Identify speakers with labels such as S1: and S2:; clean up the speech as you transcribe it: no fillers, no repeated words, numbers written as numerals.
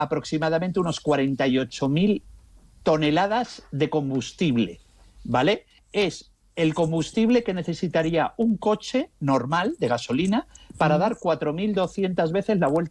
S1: aproximadamente unos 48.000 toneladas de combustible, ¿vale? Es el combustible que necesitaría un coche normal de gasolina para dar 4.200 veces la vuelta